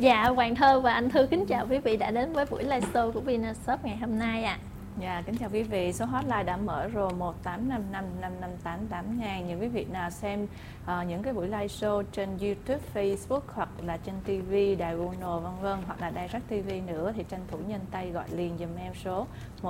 Dạ, Hoàng Thơ và anh Thư kính chào quý vị đã đến với buổi live show của Vinashop ngày hôm nay ạ. Dạ, kính chào quý vị. Số hotline đã mở rồi 18555588 những quý vị nào xem những cái buổi live show trên YouTube, Facebook hoặc là trên TV, đài Uno vân vân hoặc là Direct TV nữa thì tranh thủ nhanh tay gọi liền dùm em số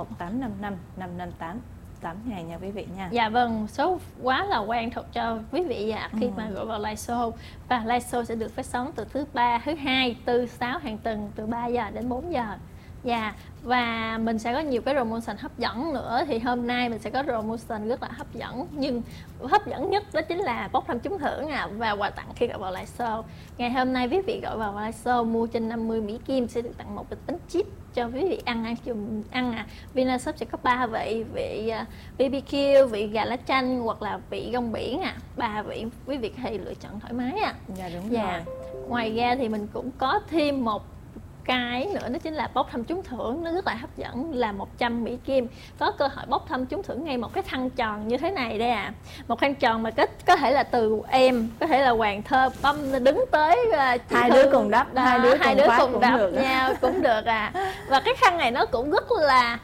18555588 nha quý vị nha. Dạ vâng, số quá là quen thuộc cho quý vị ạ khi mà gọi vào live show. Và live show sẽ được phát sóng từ thứ ba, thứ hai, thứ sáu hàng tuần từ 3 giờ đến 4 giờ. Dạ, và mình sẽ có nhiều cái promotion hấp dẫn nữa. Thì hôm nay mình sẽ có promotion rất là hấp dẫn. Nhưng hấp dẫn nhất đó chính là bốc thăm trúng thưởng và quà tặng khi gọi vào live show. Ngày hôm nay quý vị gọi vào live show mua trên 50 Mỹ Kim sẽ được tặng một bịch bánh chip cho quý vị ăn Vinashop sẽ có 3 vị: vị BBQ, vị gà lá chanh hoặc là vị rong biển 3 vị quý vị có thể lựa chọn thoải mái Dạ đúng rồi. Ngoài ra thì mình cũng có thêm một cái nữa, đó chính là bốc thăm trúng thưởng, nó rất là hấp dẫn, là 100 Mỹ Kim, có cơ hội bốc thăm trúng thưởng ngay một cái khăn tròn như thế này đây một khăn tròn mà có thể là từ em, có thể là Hoàng Thơ Băm đứng tới hai đứa cùng đắp, hai đứa cùng đắp được nhau cũng được và cái khăn này nó cũng rất là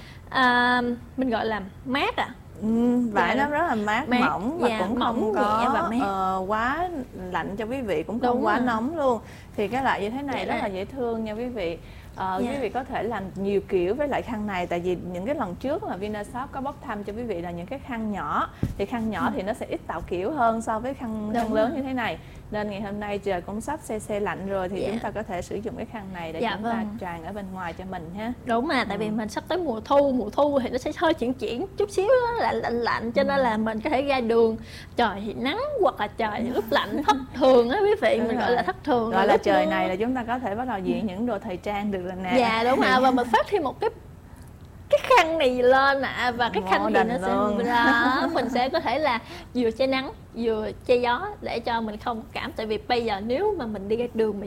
mình gọi là mát vải nó rất là mát mỏng và cũng không có và quá lạnh cho quý vị, cũng không quá nóng luôn. Thì cái loại như thế này rất là dễ thương nha quý vị. Quý vị có thể làm nhiều kiểu với lại khăn này, tại vì những cái lần trước là Vinashop có bốc thăm cho quý vị là những cái khăn nhỏ, thì khăn nhỏ thì nó sẽ ít tạo kiểu hơn so với khăn lớn như thế này. Nên ngày hôm nay trời cũng sắp se lạnh rồi thì chúng ta có thể sử dụng cái khăn này để chúng ta tràn ở bên ngoài cho mình ha. Đúng mà, tại vì mình sắp tới mùa thu thì nó sẽ hơi chuyển chút xíu lạnh cho nên là mình có thể ra đường trời thì nắng hoặc là trời thì lúc lạnh thất thường quý vị, mình gọi là thất thường, gọi là trời này là chúng ta có thể bắt đầu diện những đồ thời trang được rồi nè. Dạ đúng và mình phát thêm một cái khăn này lên và cái khăn thì nó sẽ mình sẽ có thể là vừa che nắng vừa che gió để cho mình không cảm, tại vì bây giờ nếu mà mình đi ra đường mà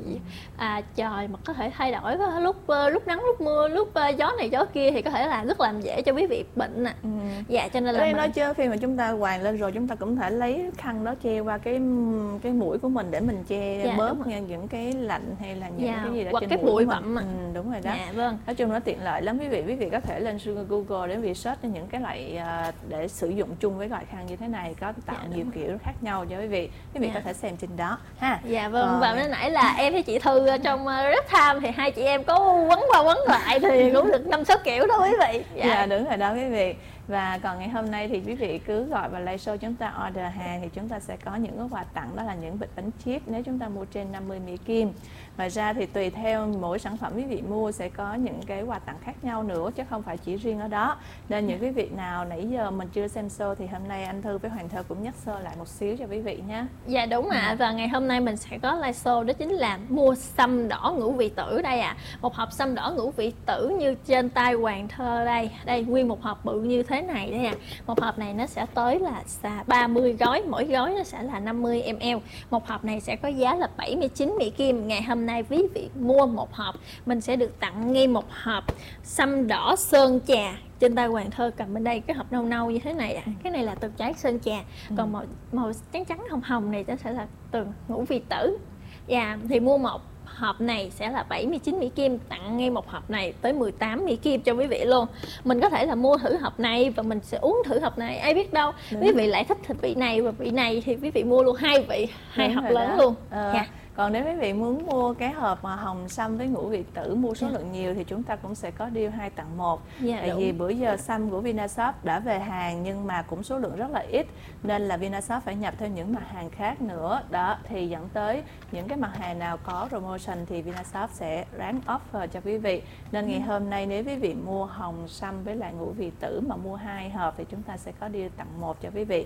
trời mà có thể thay đổi lúc nắng lúc mưa lúc gió này gió kia thì có thể là rất làm dễ cho quý vị bệnh dạ, cho nên là nói chứ khi mà chúng ta quàng lên rồi chúng ta cũng thể lấy khăn đó che qua cái mũi của mình để mình che bớt những cái lạnh hay là những cái gì đó trên cái bụi bặm đúng rồi đó. Nói chung nó tiện lợi lắm quý vị có thể lên Google để vì search những cái loại để sử dụng chung với loại khăn như thế này, có tạo nhiều kiểu khác nhau cho quý vị có thể xem trên đó ha. Dạ vâng, và lúc nãy là em với chị Thư trong Red Time thì hai chị em có quấn qua quấn lại thì cũng được 5-6 kiểu đó quý vị. Dạ đúng rồi đó quý vị. Và còn ngày hôm nay thì quý vị cứ gọi vào live show chúng ta order hàng thì chúng ta sẽ có những cái quà tặng, đó là những bịch bánh chip nếu chúng ta mua trên 50 Mỹ Kim. Ngoài ra thì tùy theo mỗi sản phẩm quý vị mua sẽ có những cái quà tặng khác nhau nữa chứ không phải chỉ riêng ở đó. Nên những quý vị nào nãy giờ mình chưa xem show thì hôm nay anh Thư với Hoàng Thơ cũng nhắc sơ lại một xíu cho quý vị nhé. Dạ đúng và ngày hôm nay mình sẽ có live show, đó chính là mua sâm đỏ ngũ vị tử đây một hộp sâm đỏ ngũ vị tử như trên tay Hoàng Thơ đây nguyên một hộp bự như thế này đây một hộp này nó sẽ tới là 30 gói, mỗi gói nó sẽ là 50 ml. Một hộp này sẽ có giá là 79 Mỹ Kim. Ngày hôm nay quý vị mua một hộp mình sẽ được tặng ngay một hộp sâm đỏ sơn trà. Trên tay Hoàng Thơ cầm bên đây cái hộp nâu nâu như thế này cái này là từ trái sơn trà, còn màu trắng trắng hồng hồng này sẽ là từ ngũ vị tử. Thì mua một hộp này sẽ là 79 Mỹ Kim, tặng ngay một hộp này tới 18 Mỹ Kim cho quý vị luôn. Mình có thể là mua thử hộp này và mình sẽ uống thử hộp này, ai biết đâu quý vị lại thích vị này và vị này thì quý vị mua luôn hai hộp lớn luôn. Còn nếu quý vị muốn mua cái hộp mà hồng sâm với ngũ vị tử mua số lượng nhiều thì chúng ta cũng sẽ có deal 2 tặng 1. Tại vì bữa giờ sâm của Vinashop đã về hàng nhưng mà cũng số lượng rất là ít nên là Vinashop phải nhập thêm những mặt hàng khác nữa. Đó thì dẫn tới những cái mặt hàng nào có promotion thì Vinashop sẽ ráng offer cho quý vị. Nên ngày hôm nay nếu quý vị mua hồng sâm với lại ngũ vị tử mà mua 2 hộp thì chúng ta sẽ có deal tặng 1 cho quý vị.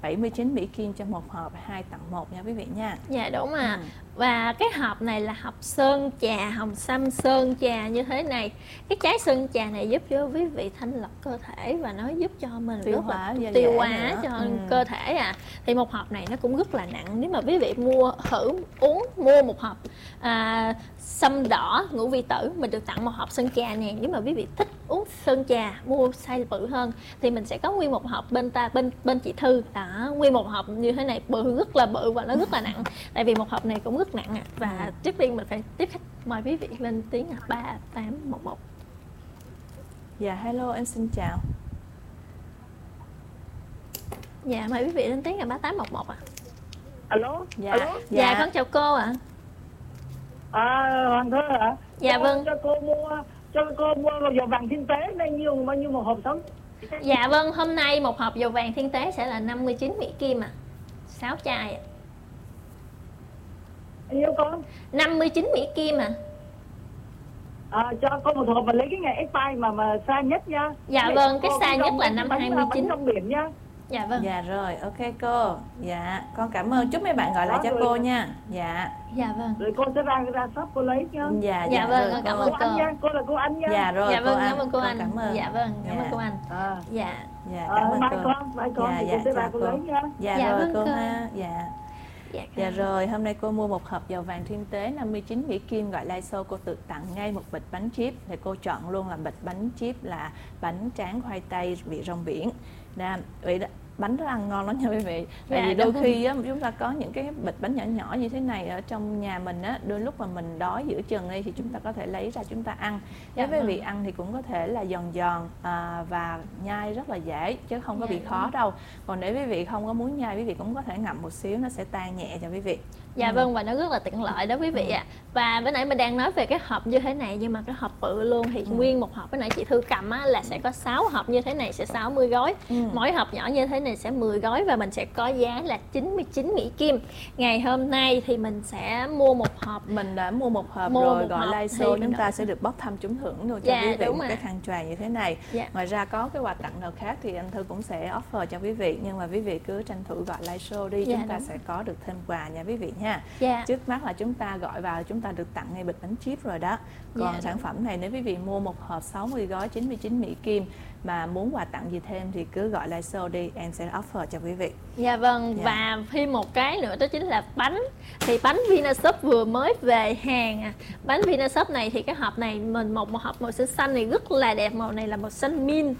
79 Mỹ Kim cho một hộp, 2 tặng 1 nha quý vị nha. Dạ đúng Và cái hộp này là hộp sơn trà, hồng sâm sơn trà như thế này. Cái trái sơn trà này giúp cho quý vị thanh lọc cơ thể và nó giúp cho mình tiêu hóa cho cơ thể Thì một hộp này nó cũng rất là nặng. Nếu mà quý vị mua một hộp sâm đỏ ngũ vị tử, mình được tặng một hộp sơn trà này. Nếu mà quý vị thích uống sơn trà mua size bự hơn thì mình sẽ có nguyên một hộp bên chị Thư nguyên một hộp như thế này, rất là bự và nó rất là nặng. Tại vì một hộp này cũng rất nặng và trước tiên mình phải Mời quý vị lên tiếng 3811. Dạ hello, em xin chào. Dạ mời quý vị lên tiếng 3811 ạ. Alo. Dạ. Alo. Dạ con chào cô ạ. Hoàng Thơ ạ. Dạ vâng. Cho cô mua dầu vàng Thiên Tế bao nhiêu một hộp sống? Dạ vâng, hôm nay một hộp dầu vàng Thiên Tế sẽ là 59 Mỹ Kim ạ. 6 chai ạ. Nhiêu con? 59 Mỹ Kim ạ. Cho con một hộp và lấy cái ngày expire mà xa nhất nha. Dạ vâng, cái xa nhất là năm 29. Bánh rong biển nha. Dạ vâng. Dạ rồi, ok cô. Dạ, con cảm ơn. Chúc mấy bạn gọi lại cho cô nha. Dạ. Dạ vâng. Rồi cô sẽ ra shop cô lấy nha. Dạ vâng, con cảm ơn cô. Anh nha, cô là cô Anh nha. Dạ rồi. Dạ vâng, cảm ơn cô Anh. Cảm ơn. Dạ vâng, cảm ơn cô Anh. Dạ. Dạ, cảm ơn cô. Mai con thì cô sẽ ra cô lấy nha. Dạ rồi vâng, cô ha. Dạ. Dạ vâng. rồi, hôm nay cô mua một hộp dầu vàng Thiên Tế 59 Mỹ Kim gọi live show, cô tự tặng ngay một bịch bánh chip. Thì cô chọn luôn là bịch bánh chip là bánh tráng khoai tây vị rong biển. Vậy bánh rất ăn ngon lắm nha quý vị. Tại vì đôi khi á, chúng ta có những cái bịch bánh nhỏ nhỏ như thế này ở trong nhà mình á, đôi lúc mà mình đói giữa chừng đi thì chúng ta có thể lấy ra chúng ta ăn. Nếu quý vị ăn thì cũng có thể là giòn giòn và nhai rất là dễ chứ không có bị khó đâu. Còn nếu quý vị không có muốn nhai, quý vị cũng có thể ngậm một xíu, nó sẽ tan nhẹ cho quý vị. Dạ vâng, và nó rất là tiện lợi đó quý vị ạ. Và bữa nãy mình đang nói về cái hộp như thế này, nhưng mà cái hộp bự luôn thì nguyên một hộp, bữa nãy chị Thư cầm á, là sẽ có 6 hộp như thế này, sẽ 60 gói. Mỗi hộp nhỏ như thế này sẽ 10 gói và mình sẽ có giá là 99 Mỹ Kim. Ngày hôm nay thì mình sẽ mua một hộp. Mình đã mua một hộp rồi, gọi live show chúng ta sẽ được bóc thăm trúng thưởng luôn cho quý vị một cái khăn choàng như thế này. Ngoài ra có cái quà tặng nào khác thì anh Thư cũng sẽ offer cho quý vị, nhưng mà quý vị cứ tranh thủ gọi live show đi, chúng ta sẽ có được thêm quà nha quý vị nha. Trước mắt là chúng ta gọi vào chúng ta được tặng ngay bịch bánh chip rồi đó. Còn sản phẩm này nếu quý vị mua một hộp 60 gói 99 Mỹ Kim mà muốn quà tặng gì thêm thì cứ gọi live show đi, em sẽ offer cho quý vị. Dạ vâng, và thêm một cái nữa đó chính là bánh. Thì bánh Vinashop vừa mới về hàng. Bánh Vinashop này thì cái hộp này mình một hộp màu xanh xanh này rất là đẹp, màu này là màu xanh min.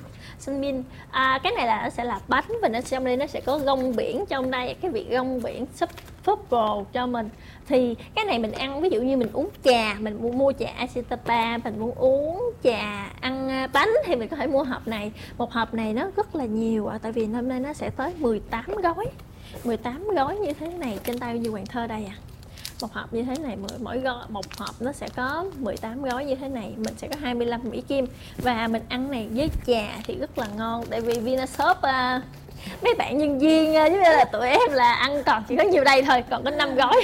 Cái này là nó sẽ là bánh và nó trong đây nó sẽ có rong biển trong đây, cái vị rong biển súp purple cho mình. Thì cái này mình ăn, ví dụ như mình uống trà, mình mua trà Acetapa, mình muốn uống trà, ăn bánh thì mình có thể mua hộp này. Một hộp này nó rất là nhiều tại vì hôm nay nó sẽ tới 18 gói. 18 gói như thế này trên tay như Hoàng Thơ đây một hộp như thế này, mỗi gói, một hộp nó sẽ có 18 gói như thế này, mình sẽ có 25 Mỹ Kim. Và mình ăn này với trà thì rất là ngon. Tại vì Vinashop mấy bạn nhân viên chứ là tụi em là ăn còn chỉ có nhiêu đây thôi, còn có 5 gói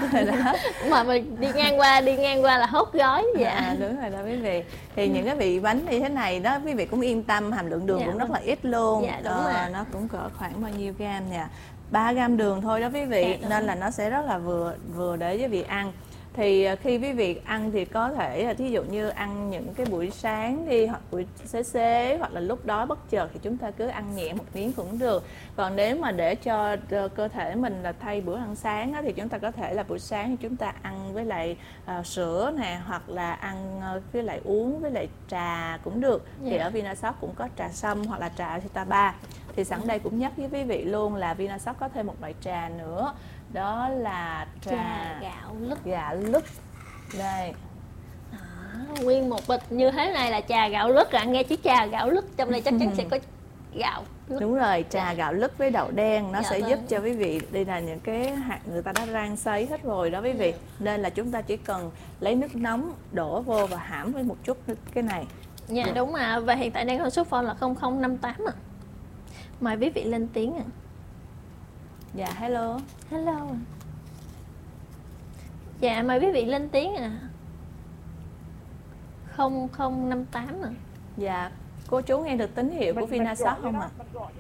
mà mình đi ngang qua là hốt gói. Đúng rồi đó quý vị. Thì những cái vị bánh như thế này đó quý vị cũng yên tâm, hàm lượng đường cũng rất là ít luôn. Nó cũng cỡ khoảng bao nhiêu gam nè, 3 gam đường thôi đó quý vị, nên là nó sẽ rất là vừa để quý vị ăn. Thì khi quý vị ăn thì có thể thí dụ như ăn những cái buổi sáng đi, hoặc buổi xế hoặc là lúc đó bất chợt thì chúng ta cứ ăn nhẹ một miếng cũng được. Còn nếu mà để cho cơ thể mình là thay bữa ăn sáng thì chúng ta có thể là buổi sáng thì chúng ta ăn với lại sữa nè, hoặc là ăn với lại uống với lại trà cũng được. Thì ở Vinashop cũng có trà sâm hoặc là trà Acetapa. Thì sẵn đây cũng nhắc với quý vị luôn là Vinashop có thêm một loại trà nữa, đó là trà gạo lứt. Đây nguyên một bịch như thế này là trà gạo lứt. Nghe chữ trà gạo lứt trong đây chắc chắn sẽ có gạo lứt. Đúng rồi, trà gạo lứt với đậu đen nó sẽ giúp cho quý vị. Đây là những cái hạt người ta đã rang sấy hết rồi đó quý vị, nên là chúng ta chỉ cần lấy nước nóng đổ vô và hãm với một chút cái này. Đúng ạ. Và hiện tại đang có số phone là 0058 Mời quý vị lên tiếng Dạ hello. Dạ mời quý vị lên tiếng 0058 Dạ, cô chú nghe được tín hiệu của Vinashop không ạ?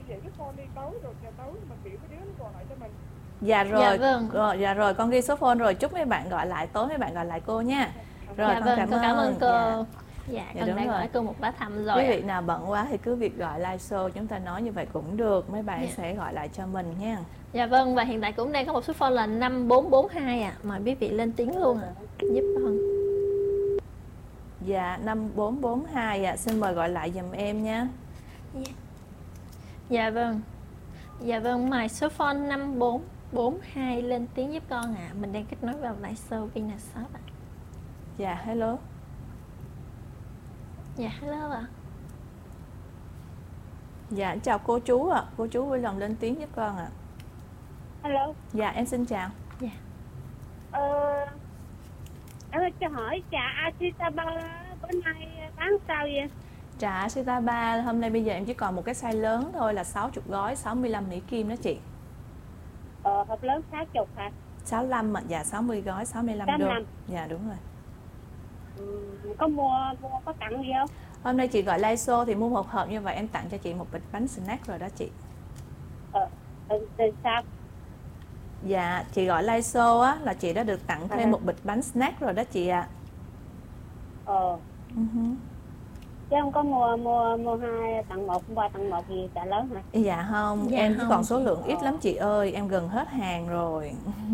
Dạ rồi, dạ rồi, con ghi số phone rồi, chúc mấy bạn gọi lại, tối mấy bạn gọi lại cô nha. Rồi, con cảm ơn cô. Con đã gọi cô một bá thăm rồi. Quý vị nào bận quá thì cứ việc gọi live show, chúng ta nói như vậy cũng được, mấy bạn sẽ gọi lại cho mình nha. Dạ vâng, và hiện tại cũng đang có một số phone là 5442 mời quý vị lên tiếng luôn giúp con. Dạ 5442 xin mời gọi lại giùm em nha. Dạ vâng, mời số phone 5442 lên tiếng giúp con mình đang kết nối vào live show Vinashop Dạ, hello. Dạ, hello ạ. Dạ, chào cô chú ạ. Cô chú vui lòng lên tiếng giúp con ạ. Hello. Dạ, em xin chào. Dạ. Em cho hỏi trà Ashitaba bữa nay bán sao vậy? Trà Ashitaba hôm nay bây giờ em chỉ còn một cái size lớn thôi là 60 gói 65 Mỹ Kim đó chị. Hộp lớn 60 hả? 65 ạ, dạ 60 gói 65 đô. 65. Dạ đúng rồi. Có mua có tặng gì không? Hôm nay chị gọi live show thì mua một hộp như vậy em tặng cho chị một bịch bánh snack rồi đó chị. Sao? Dạ, chị gọi live show á là chị đã được tặng thêm một bịch bánh snack rồi đó chị ạ. Chứ không có mua 2 tặng 1, 3 tặng 1 gì trả lớn hả? Dạ không, Dạ em chỉ không. còn số lượng ít lắm chị ơi, em gần hết hàng rồi.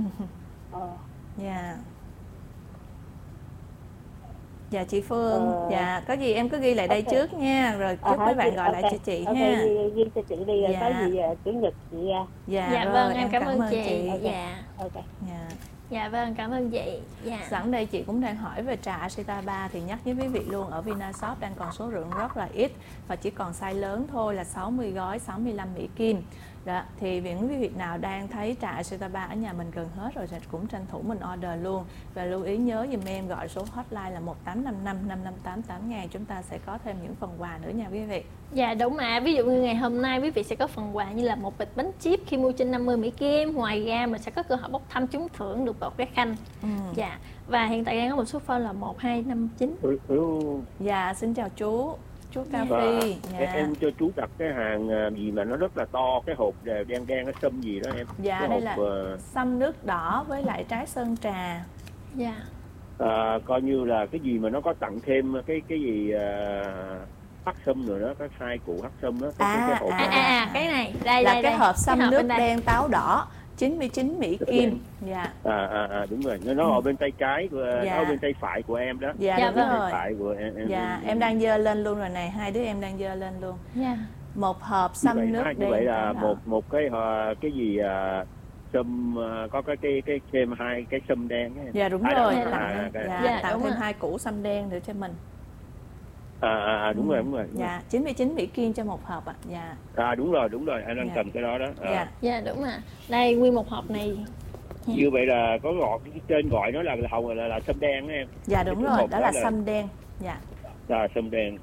Dạ. Dạ chị Phương, dạ có gì em cứ ghi lại đây trước nha, rồi chúc mấy bạn gọi lại cho chị ha. Ghi cho chị đi rồi Dạ. có gì chủ nhật chị ra. Dạ, Dạ rồi, vâng, em cảm ơn chị. chị. Dạ. Ok. Dạ. Dạ vâng, cảm ơn chị. Dạ. Sẵn đây chị cũng đang hỏi về trà Ashitaba thì nhắc với quý vị luôn, ở Vinashop đang còn số lượng rất là ít và chỉ còn size lớn thôi là 60 gói 65 Mỹ Kim. Đó, thì những quý vị nào đang thấy trà Ashitaba ở nhà mình gần hết rồi thì cũng tranh thủ mình order luôn. Và lưu ý nhớ dùm em gọi số hotline là 1855 558 8000, chúng ta sẽ có thêm những phần quà nữa nha quý vị. Dạ đúng mà, ví dụ như ngày hôm nay quý vị sẽ có phần quà như là một bịch bánh chip khi mua trên 50 Mỹ Kim. Ngoài ra mình sẽ có cơ hội bốc thăm trúng thưởng được một cái khăn. Dạ. Và hiện tại đang có một số phone là 1259. Dạ, xin chào chú Cà Phi. Em cho chú đặt cái hàng gì mà nó rất là to, cái hộp đen đen cái sâm gì đó em. Dạ, cái đây hộp, là sâm nước đỏ với lại trái sơn trà. Dạ. Coi như là cái gì mà nó có tặng thêm cái gì hắc sâm rồi đó, cái 2 củ hắc sâm đó. Cái hộp Cái này, đây là đây. cái hộp sâm nước đây. đen táo đỏ 99 Mỹ Kim. Dạ. Đúng rồi, nó ở bên tay trái của Dạ. nó ở bên tay phải của em đó. Dạ, Dạ đúng vâng. rồi. Tay phải của em. Dạ, em đang dơ lên luôn rồi này, hai đứa em đang dơ lên luôn. Dạ. Một hộp sâm nước đen. Như vậy là táo đỏ. một cái gì sâm có cái thêm 2 cái sâm đen ấy. Dạ đúng rồi, Dạ, tặng đúng thêm rồi. 2 củ sâm đen nữa cho mình. Đúng rồi. Dạ, 99 Mỹ Kim cho một hộp ạ. Dạ. Đúng rồi, anh đang Dạ. cầm cái đó đó. Dạ. Dạ đúng mà. Đây nguyên một hộp này. Như vậy là có gọi cái trên gọi nó là hồng là sâm đen đó em. Dạ đúng Cái rồi, hộp đó là sâm đen. Dạ. Sâm đen.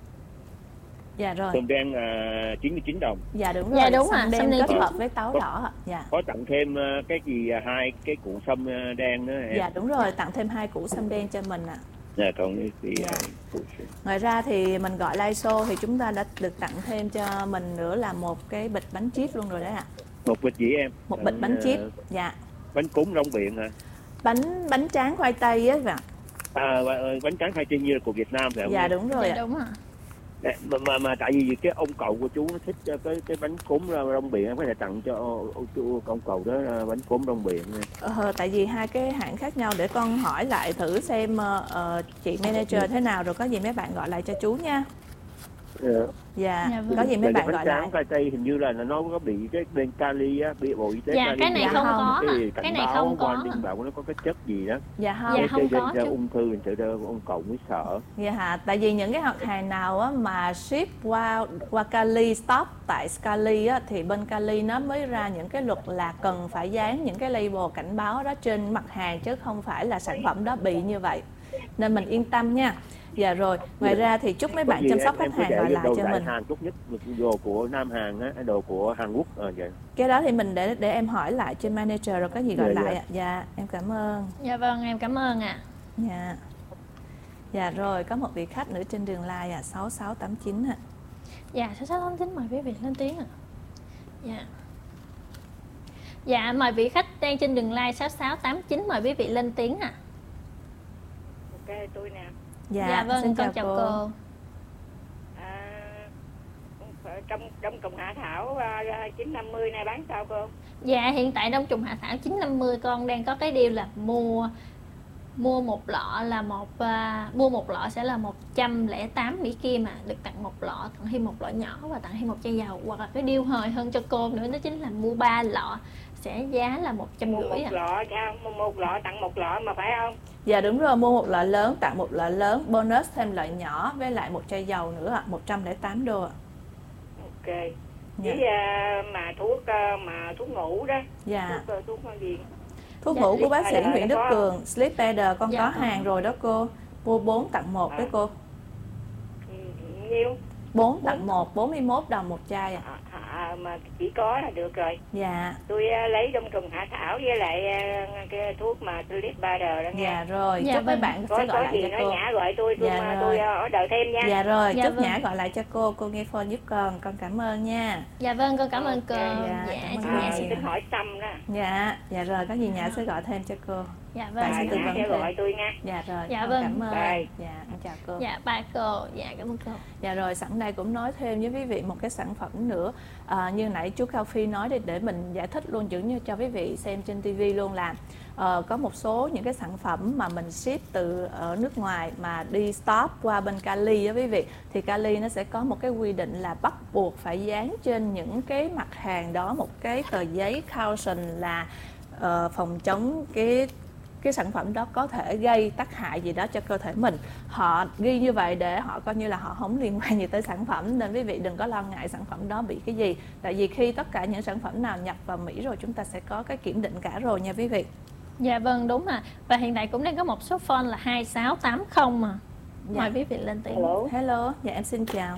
Dạ rồi. Sâm đen 99 đồng. Dạ đúng rồi. Dạ đúng sâm ạ, đen sâm đen kết hợp 99. với táo đỏ ạ. Dạ. Có tặng thêm cái gì 2 cái củ sâm đen nữa em. Dạ đúng rồi, tặng thêm 2 củ sâm đen cho mình ạ. Dạ còn cái Dạ. Ngoài ra thì mình gọi live show thì chúng ta đã được tặng thêm cho mình nữa là một cái bịch bánh chip luôn rồi đấy ạ. một bịch gì em? Một bịch bánh chip. Dạ. Bánh cúng rong biển hả? Bánh tráng khoai tây á ạ. Bánh tráng khoai tây như là của Việt Nam phải không? Dạ em? đúng rồi Dạ ạ. đúng rồi. Mà tại vì cái ông cậu của chú nó thích cái bánh cúng rong biển, em có thể tặng cho chú ông cậu đó bánh cúng rong biển. Tại vì hai cái hãng khác nhau, để con hỏi lại thử xem chị manager thế nào, rồi có gì mấy bạn gọi lại cho chú nha. Dạ, Dạ, vâng. có gì mấy bạn bánh gọi tráng lại. khoai tây hình như là nó có bị cái bên kali á, bị bộ y tế Dạ kali. cái này Dạ không không. có. Cái Cái cảnh này báo không có. quan định bảo nó có cái chất gì đó. Dạ không. Dạ không có cho chú. ung thư mình sẽ ông cậu mới sợ. Dạ hả, tại vì những cái mặt hàng nào á, mà ship qua Cali, stop tại Cali á, thì bên Cali nó mới ra những cái luật là cần phải dán những cái label cảnh báo đó trên mặt hàng, chứ không phải là sản phẩm đó bị như vậy. Nên mình yên tâm nha. Dạ rồi, ngoài ra thì chúc mấy bạn chăm sóc khách hàng gọi lại cho mình. Hàng tốt nhất, đồ của Nam Hàn á, đồ của Hàn Quốc vậy. Cái đó thì mình để em hỏi lại trên manager rồi có gì gọi Dạ, lại dạ. ạ. Dạ, em cảm ơn. Dạ vâng, em cảm ơn ạ. Dạ. Dạ rồi, có một vị khách nữa trên đường line 6689 ạ. Dạ 6689 mời quý vị lên tiếng ạ. Dạ. Dạ mời vị khách đang trên đường line 6689 mời quý vị lên tiếng ạ. Ok, tôi nè. Dạ vâng, xin con chào cô. Trong trùng hạ thảo 950 này bán sao cô? Dạ hiện tại đông trùng hạ thảo 950 con đang có cái deal là mua một lọ là mua một lọ sẽ là 108 Mỹ Kim được tặng một lọ, tặng thêm một lọ nhỏ và tặng thêm một chai dầu, hoặc là cái deal hời hơn cho cô nữa đó chính là mua 3 lọ sẽ giá là 150 một lọ sao? Một lọ tặng một lọ mà phải không? Dạ đúng rồi, mua một lọ lớn tặng một lọ lớn, bonus thêm loại nhỏ với lại một chai dầu nữa ạ, 108 đô ạ. Ok. Với mà thuốc ngủ đó. Dạ. Thuốc gì? Thuốc ngủ của bác sĩ Nguyễn Đức Cường, Sleep Better con có Dạ. hàng rồi đó cô. Mua 4 tặng 1 đấy cô. Nhiêu? 4 tặng 1, 41 đồng một chai ạ. Mà chỉ có là được rồi. Dạ. Tôi lấy đông trùng hạ thảo với lại cái thuốc mà Sleep Better đó nghe. Dạ rồi, Dạ chúc mấy vâng. bạn sẽ gọi lại cho cô. Nhã gọi tôi Dạ tôi rồi. order thêm nha. Dạ rồi, Dạ chúc vâng. Nhã gọi lại cho cô nghe phone giúp con cảm ơn nha. Dạ vâng, con cảm ơn cô. Dạ, Dạ, cảm ơn chị cô. Nhã xin Tính hỏi Tâm đó. Dạ rồi, có gì Nhã sẽ gọi thêm cho cô. Dạ Bạn sẽ vâng. tư vấn Nhã sẽ gọi thêm. tôi nha. Dạ rồi, Dạ con vâng. cảm ơn. Bye. Dạ, con chào cô. Dạ bye cô. Dạ cảm ơn cô. Dạ rồi, sẵn đây cũng nói thêm với quý vị một cái sản phẩm nữa. Như nãy chú Cao Phi nói để mình giải thích luôn, giống như cho quý vị xem trên TV luôn là có một số những cái sản phẩm mà mình ship từ ở nước ngoài mà đi stop qua bên Cali đó quý vị, thì Cali nó sẽ có một cái quy định là bắt buộc phải dán trên những cái mặt hàng đó một cái tờ giấy caution là phòng chống cái sản phẩm đó có thể gây tác hại gì đó cho cơ thể mình. Họ ghi như vậy để họ coi như là họ không liên quan gì tới sản phẩm, nên quý vị đừng có lo ngại sản phẩm đó bị cái gì. Tại vì khi tất cả những sản phẩm nào nhập vào Mỹ rồi chúng ta sẽ có cái kiểm định cả rồi nha quý vị. Dạ vâng, đúng mà. Và hiện tại cũng đang có một số phone là 2680 mà. Mời quý vị lên tiếng. Hello, dạ em xin chào.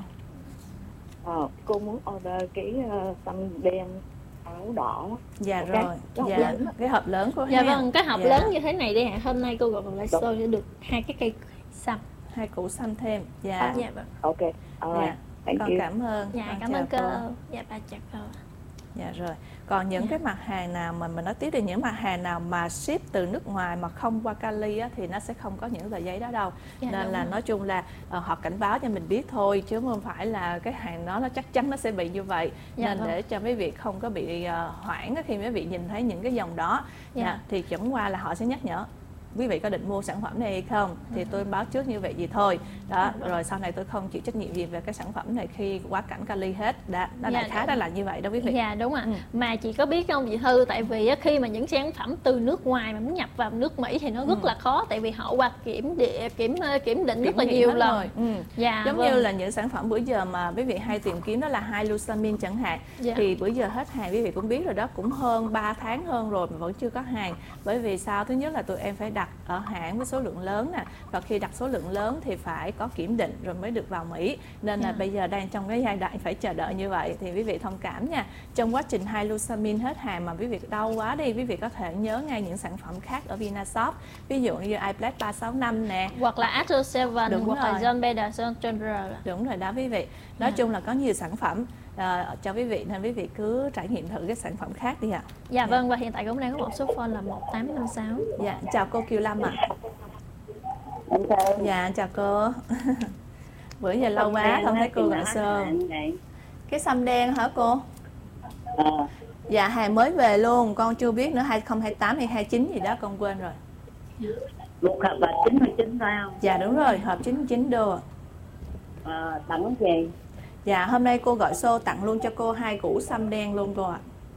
Cô muốn order cái xăm đen áo đỏ. Dạ Okay. rồi, Cái dạ cái hộp lớn của Dạ vâng, cái hộp dạ. lớn như thế này đi ạ. Hôm nay cô gọi vào livestream sẽ được 2 cái cây xăm. 2 củ xăm thêm. Dạ. Dạ vâng. Ok. Dạ. Thank Con you. cảm ơn. Dạ Con cảm chào ơn cô. Dạ ba chào cô. Dạ rồi. Còn những cái mặt hàng nào mà mình nói tiếp, thì những mặt hàng nào mà ship từ nước ngoài mà không qua Cali á, thì nó sẽ không có những tờ giấy đó đâu. Dạ, Nên là rồi. nói chung là họ cảnh báo cho mình biết thôi, chứ không phải là cái hàng đó nó chắc chắn nó sẽ bị như vậy. Dạ, Nên vâng. để cho mấy vị không có bị hoảng khi mấy vị nhìn thấy những cái dòng đó. Dạ. Thì chẳng qua là họ sẽ nhắc nhở quý vị có định mua sản phẩm này hay không, thì tôi báo trước như vậy gì thôi đó. Rồi sau này tôi không chịu trách nhiệm gì về cái sản phẩm này khi quá cảnh Cali hết. Đó, nó đại khái đó là như vậy đó quý vị. Dạ đúng ạ. Mà chị có biết không chị Thư, tại vì á, khi mà những sản phẩm từ nước ngoài mà muốn nhập vào nước Mỹ thì nó rất là khó, tại vì họ qua kiểm định rất là nhiều hết lần. rồi. Dạ, Giống vâng. như là những sản phẩm bữa giờ mà quý vị hay tìm kiếm đó là Hylusamin chẳng hạn. Dạ. Thì bữa giờ hết hàng, quý vị cũng biết rồi đó, cũng hơn 3 tháng hơn rồi mà vẫn chưa có hàng. Bởi vì sao? Thứ nhất là tụi em phải đặt ở hãng với số lượng lớn nè, và khi đặt số lượng lớn thì phải có kiểm định rồi mới được vào Mỹ. Nên là bây giờ đang trong cái giai đoạn phải chờ đợi như vậy, thì quý vị thông cảm nha. Trong quá trình Hylusamin hết hàng mà quý vị đau quá đi, quý vị có thể nhớ ngay những sản phẩm khác ở Vinashop, ví dụ như iPlash 365 nè, Hoặc là Astro 7 Đúng hoặc là rồi. John Beda General. đúng rồi đó quý vị. Nói chung là có nhiều sản phẩm cho quý vị, nên quý vị cứ trải nghiệm thử cái sản phẩm khác đi ạ. Dạ vâng, và hiện tại cũng đang có một số phone là 1856. Dạ, chào cô Kiều Lâm ạ. Dạ, chào cô. Bữa giờ lâu quá không thấy cô gọi show. Cái xăm đen hả cô? Dạ, hàng mới về luôn, con chưa biết nữa, 2028 hay 29 gì đó con quên rồi. Một hộp là 99 phải không? Dạ đúng rồi, hộp 99 đô. Tặng gì? Dạ, hôm nay cô gọi show tặng luôn cho cô 2 củ xăm đen luôn cô ạ.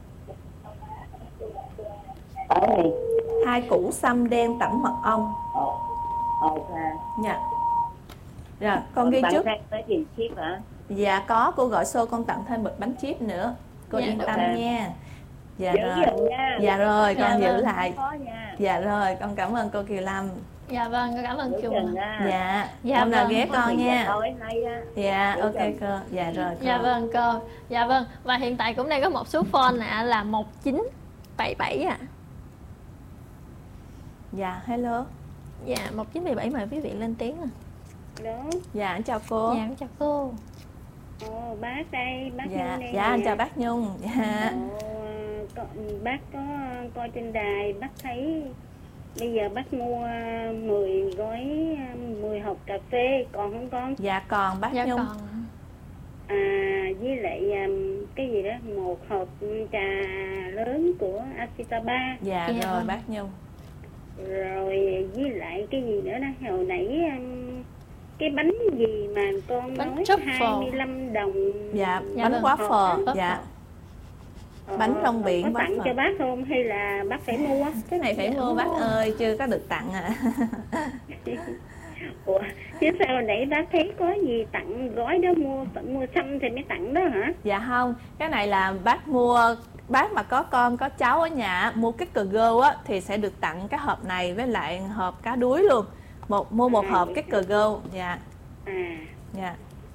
2 củ xăm đen tẩm mật ong. Ok. Dạ. Rồi, con ghi trước. Tới gì ship hả? Dạ có, cô gọi show con tặng thêm bịch bánh chip nữa. Cô Dạ, yên tâm ok. nha. Dạ Giữ rồi. giùm nha. Dạ rồi, Dạ con giữ vâng. lại. Có nha. Dạ rồi, con cảm ơn cô Kiều Lâm. Dạ vâng, cảm ơn Giữ Kiều. chừng nha. Dạ, Dạ hôm nào vâng. ghé con nha. Tối nay á. Dạ, ok cô. Dạ rồi cô. Dạ vâng cô. Dạ vâng, và hiện tại cũng đang có một số phone là 1977 ạ. Dạ, hello. Dạ 1977, mời quý vị lên tiếng ạ. Đó. Dạ, anh chào cô. Dạ chào cô. Bác đây, bác Dạ, Nhung đây dạ anh nè. chào bác Nhung. Dạ. Bác có coi trên đài, bác thấy bây giờ bác mua 10 gói 10 hộp cà phê còn không con? Dạ còn bác Dạ Nhung. còn. Với lại cái gì đó, một hộp trà lớn của Asitaba. Dạ Dạ rồi vâng. bác Nhung. Rồi với lại cái gì nữa đó, hồi nãy cái bánh gì mà con Bánh nói truffle. 25 đồng. Dạ, Dạ bánh vâng. waffle. Waffle. Dạ. Bánh rong biển có bắp tặng Phật. cho bác không hay là bác phải mua? Cái này phải mua bác ơi, chưa có được tặng ạ. Ủa, chứ sao hồi nãy bác thấy có gì tặng gói đó, mua xăm thì mới tặng đó hả? Dạ không, cái này là bác mà có con có cháu ở nhà mua kích cờ girl á thì sẽ được tặng cái hộp này với lại hộp cá đuối luôn. Mua một hộp kích cờ girl. Dạ. Dạ.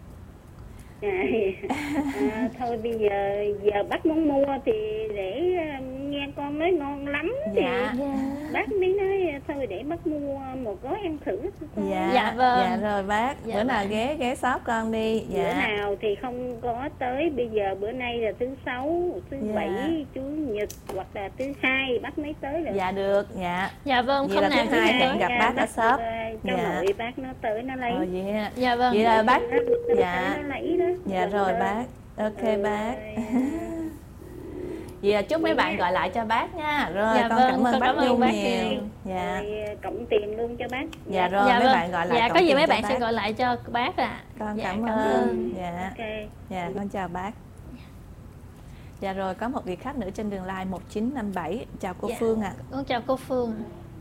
Thôi bây giờ bác muốn mua thì để nghe con nói ngon lắm thì bác mới nói thôi để bác mua một gói ăn thử. Dạ vâng. Dạ rồi bác, bữa nào ghé shop con đi. Bữa nào thì không có tới, bây giờ bữa nay là thứ Sáu, thứ Bảy, Chủ nhật hoặc là thứ Hai bác mới tới được. Dạ được. Dạ vâng, hôm nào thứ Hai hẹn gặp bác ở shop. Cho nội bác nó tới nó lấy. Dạ vâng. Vậy là bác nó lấy đó. Dạ rồi bác. Ok bác. Vậy là chúc mấy bạn gọi lại cho bác nha. Rồi con cảm ơn bác Nhung nhiều. Dạ. Cộng tiền luôn cho bác. Dạ rồi mấy bạn gọi lại. Dạ có gì mấy bạn sẽ gọi lại cho bác ạ. Con cảm ơn. Dạ. Dạ con chào bác. Dạ rồi có một vị khách nữa trên đường line 1957. Chào cô Phương ạ. Con chào cô Phương.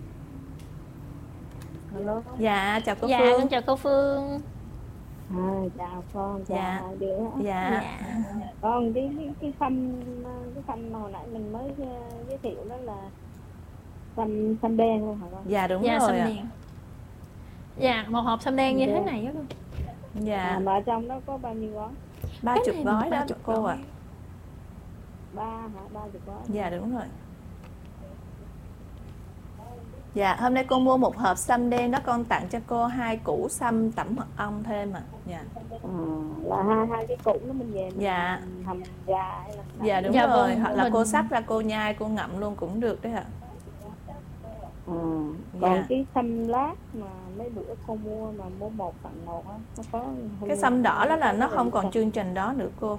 Hello. Dạ chào cô Phương. Dạ con chào cô Phương. Chào con, chào đứa. Dạ. Con cái xăm hồi nãy mình mới giới thiệu đó là xăm đen luôn hả con? Dạ đúng rồi ạ. Dạ một hộp xăm đen như thế này đó luôn. Dạ. Mà ở trong đó có bao nhiêu gói? 30 gói đó cô ạ. 30 gói. Dạ đúng rồi. Dạ, hôm nay con mua một hộp xăm đen đó, con tặng cho cô 2 củ xăm tẩm mật ong thêm ạ. Dạ. Là hai cái củ đó mình về mình hầm gà hay là dạ đúng rồi, hoặc là cô sắc ra cô nhai, cô ngậm luôn cũng được đấy ạ. Còn cái xăm lát mà mấy bữa con mua mà mua 1 tặng 1 á, nó có cái xăm đỏ đó là nó không còn chương trình đó nữa cô.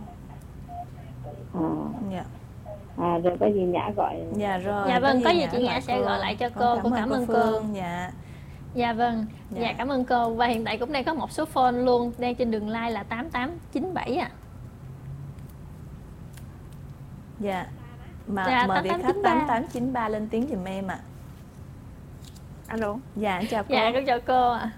Dạ. Rồi có gì Nhã gọi. Dạ rồi. Dạ vâng, có gì chị Nhã sẽ gọi lại cho cô. Cô cảm ơn cô. Dạ. Dạ vâng. Dạ cảm ơn cô. Và hiện tại cũng đang có một số phone luôn đang trên đường line là 8897 ạ. Dạ. Mà mời vị khách 8893 lên tiếng giùm em ạ. Alo. Dạ chào cô. Dạ con chào cô ạ.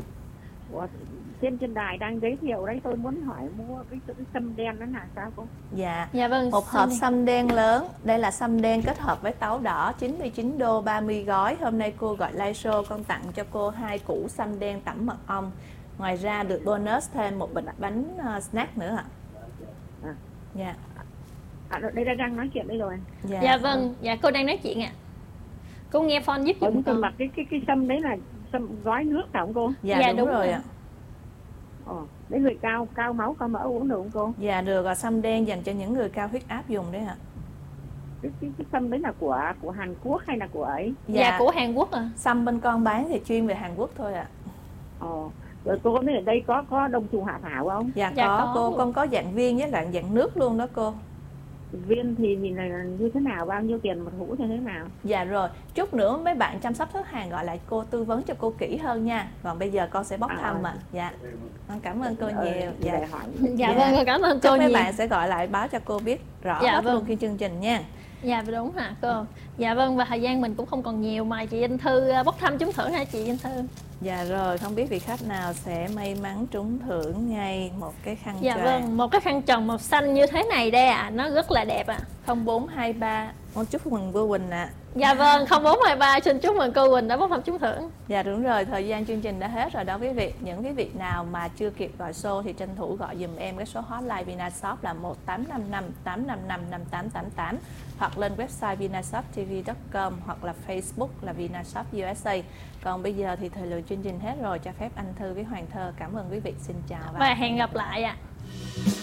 Trên đài đang giới thiệu đấy, tôi muốn hỏi mua cái xăm đen đó là sao cô? Dạ. Dạ vâng. Một hộp xăm đen lớn. Đây là xăm đen kết hợp với táo đỏ 99 đô 30 gói. Hôm nay cô gọi live show, con tặng cho cô 2 củ xăm đen tẩm mật ong. Ngoài ra được bonus thêm một bịch bánh snack nữa ạ. Dạ. Đây đang nói chuyện đây rồi. Dạ vâng, dạ cô đang nói chuyện ạ. Cô nghe phone giúp giùm con. Mà cái xăm đấy là xăm gói nước phải không cô? Dạ đúng rồi ạ. Mấy người cao máu cao mỡ uống được không cô? Dạ được, và xăm đen dành cho những người cao huyết áp dùng đấy ạ. Cái xăm đấy là của Hàn Quốc hay là của ấy? Dạ của Hàn Quốc ạ. Xăm bên con bán thì chuyên về Hàn Quốc thôi ạ. Rồi cô có biết ở đây có đông trùng hạ thảo không? Dạ có cô, con có dạng viên với lại dạng nước luôn đó cô. Viên thì là như thế nào, bao nhiêu tiền một hũ như thế nào? Dạ rồi, chút nữa mấy bạn chăm sóc khách hàng gọi lại cô tư vấn cho cô kỹ hơn nha. Còn bây giờ con sẽ bốc thăm ạ. Dạ. Con cảm ơn cô nhiều. Dạ. Dạ vâng, con cảm ơn cô nhiều. Mấy bạn sẽ gọi lại báo cho cô biết rõ hết luôn khi chương trình nha. Dạ đúng hả cô. Dạ vâng, và thời gian mình cũng không còn nhiều mà chị Anh Thư bốc thăm trúng thưởng hả chị Anh Thư? Dạ rồi, không biết vị khách nào sẽ may mắn trúng thưởng ngay một cái khăn dạ choàng. Vâng, một cái khăn tròn màu xanh như thế này đây ạ, nó rất là đẹp ạ. 0423. Chúc mừng cô Quỳnh ạ. Dạ vâng, 0423 xin chúc mừng cô Quỳnh đã bốc thăm trúng thưởng. Dạ đúng rồi, thời gian chương trình đã hết rồi đó quý vị. Những quý vị nào mà chưa kịp gọi show thì tranh thủ gọi dùm em cái số hotline Vinashop là 1855 855 5888 hoặc lên website vinashoptv.com hoặc là Facebook là Vinashop USA. Còn bây giờ thì thời lượng chương trình hết rồi, cho phép anh Thư với Hoàng Thơ cảm ơn quý vị, xin chào và hẹn gặp lại ạ.